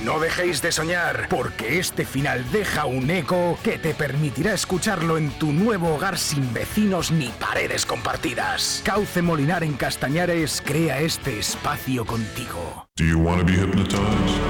No dejéis de soñar, porque este final deja un eco que te permitirá escucharlo en tu nuevo hogar sin vecinos ni paredes compartidas. Cauce Molinar en Castañares crea este espacio contigo. Do you want to be hypnotized?